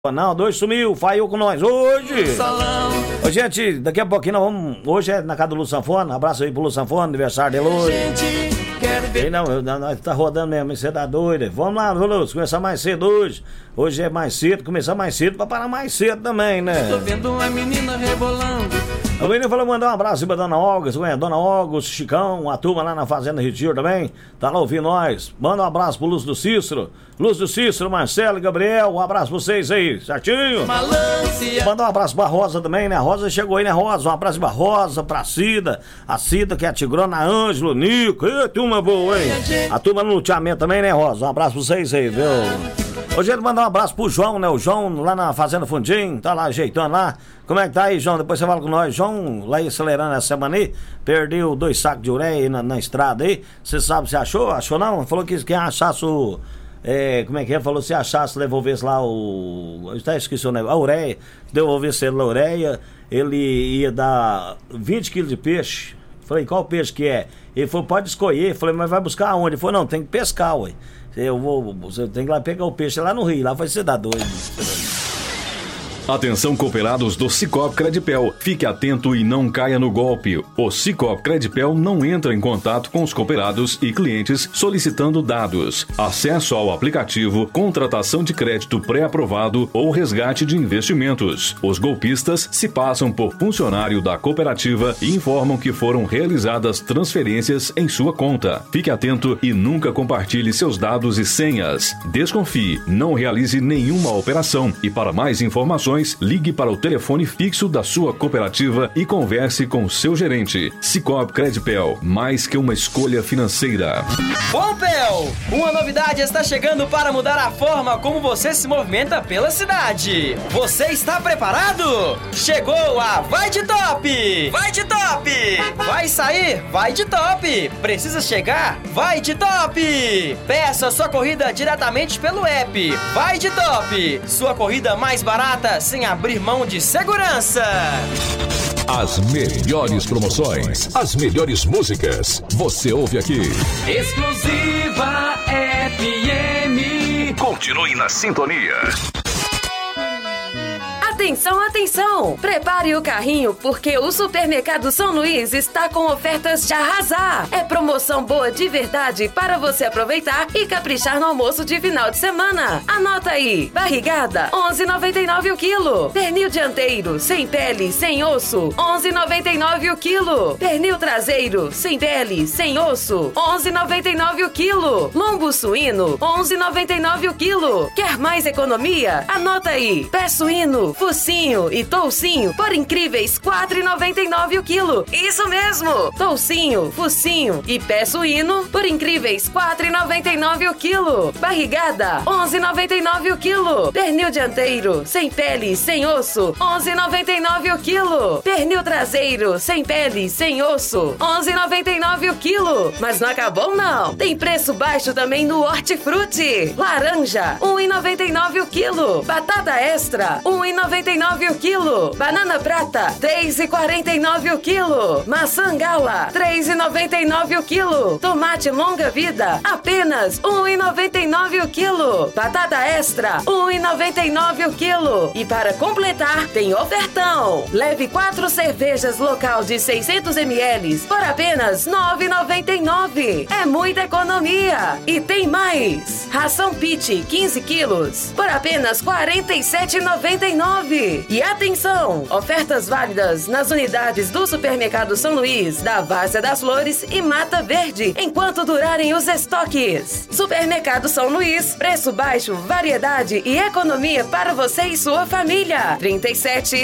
Não, dois sumiu, falhou com nós hoje. Ô, gente, daqui a pouquinho nós vamos. Hoje é na casa do Lu Sanfona. Abraço aí pro Lu Sanfona, aniversário dele hoje. Nós tá rodando mesmo, você tá doido. Vamos lá, Lúcio, começar mais cedo hoje. Hoje é mais cedo, começar mais cedo pra parar mais cedo também, né? Tô vendo uma menina rebolando. A menina falou, mandar um abraço pra Dona Olga, Dona Olga, o Chicão, a turma lá na Fazenda Retiro também, tá lá ouvindo nós. Manda um abraço pro Lúcio do Cícero, Marcelo e Gabriel, um abraço pra vocês aí, certinho? Manda um abraço pra Rosa também, né? A Rosa chegou aí, né, Rosa? Um abraço pra Rosa, pra Cida, a Cida que é a Tigrona, a Ângelo, Nico, turma boa, hein? A turma no loteamento também, né, Rosa? Um abraço pra vocês aí, viu? Hoje ele mandar um abraço pro João, né? O João lá na Fazenda Fundim, tá lá ajeitando lá. Como é que tá aí, João? Depois você fala com nós. João, lá acelerando essa semana aí, perdeu 2 sacos de ureia aí na estrada aí. Você sabe se achou? Achou não? Falou que quem achasse o... como é que é? Falou se achasse, devolvesse lá o... Eu até esqueci o negócio. A ureia. Devolvesse ele a ureia, ele ia dar 20 quilos de peixe. Falei, qual peixe que é? Ele falou, pode escolher. Falei, mas vai buscar aonde? Ele falou, não, tem que pescar, ué. Você tem que ir lá pegar o peixe lá no rio, lá vai ser dar doido. Atenção, cooperados do Sicoob Credipel. Fique atento e não caia no golpe. O Sicoob Credipel não entra em contato com os cooperados e clientes solicitando dados, acesso ao aplicativo, contratação de crédito pré-aprovado ou resgate de investimentos. Os golpistas se passam por funcionário da cooperativa e informam que foram realizadas transferências em sua conta. Fique atento e nunca compartilhe seus dados e senhas. Desconfie, não realize nenhuma operação e para mais informações, ligue para o telefone fixo da sua cooperativa e converse com seu gerente. Sicoob Credipel, mais que uma escolha financeira. Bom, Pel, uma novidade está chegando para mudar a forma como você se movimenta pela cidade. Você está preparado? Chegou a Vai de Top! Vai de Top! Vai sair? Vai de Top! Precisa chegar? Vai de Top! Peça sua corrida diretamente pelo app. Vai de Top! Sua corrida mais barata sem abrir mão de segurança. As melhores promoções, as melhores músicas, você ouve aqui. Exclusiva FM. Continue na sintonia. Atenção, atenção! Prepare o carrinho porque o Supermercado São Luís está com ofertas de arrasar. É promoção boa de verdade para você aproveitar e caprichar no almoço de final de semana. Anota aí: barrigada, 11,99 o quilo. Pernil dianteiro, sem pele, sem osso, 11,99 o quilo. Pernil traseiro, sem pele, sem osso, 11,99 o quilo. Lombo suíno, 11,99 o quilo. Quer mais economia? Anota aí: pé suíno, focinho e toucinho por incríveis R$4,99 o quilo. Isso mesmo! Toucinho, focinho e pé suíno por incríveis R$4,99 o quilo. Barrigada, R$11,99 o quilo. Pernil dianteiro, sem pele, sem osso, R$11,99 o quilo. Pernil traseiro, sem pele, sem osso, R$11,99 o quilo. Mas não acabou não. Tem preço baixo também no Hortifruti. Laranja, R$1,99 o quilo. Batata extra, R$1,99 o quilo. Banana prata, R$3,49 o quilo. Maçã gala, R$3,99 o quilo. Tomate longa vida, apenas R$1,99 o quilo. Batata extra, R$1,99 o quilo. E para completar, tem ofertão. Leve 4 cervejas local de 600 ml por apenas R$9,99. É muita economia. E tem mais. Ração Pit, 15 quilos, por apenas R$47,99. E atenção, ofertas válidas nas unidades do Supermercado São Luís, da Várzea das Flores e Mata Verde, enquanto durarem os estoques. Supermercado São Luís, preço baixo, variedade e economia para você e sua família. 37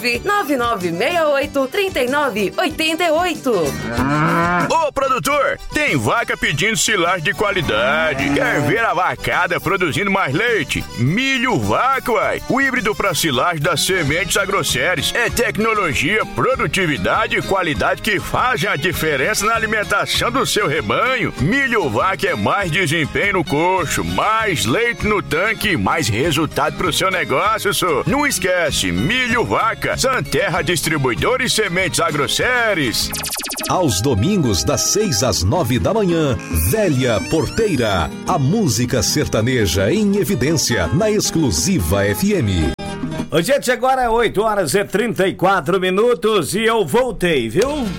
99968 3988. Ô produtor, tem vaca pedindo silagem de qualidade. Quer ver a vacada produzindo mais leite? Milho Vaca, uai. O híbrido para silagem da Nova Sementes Agroceres. É tecnologia, produtividade e qualidade que fazem a diferença na alimentação do seu rebanho. Milho Vaca é mais desempenho no coxo, mais leite no tanque e mais resultado pro seu negócio, só. Não esquece, Milho Vaca, Santerra Distribuidor e Sementes Agroceres. Aos domingos, das 6 às 9 da manhã, Velha Porteira, a música sertaneja em evidência na Exclusiva FM. Gente, agora é 8 horas e 34 minutos e eu voltei, viu?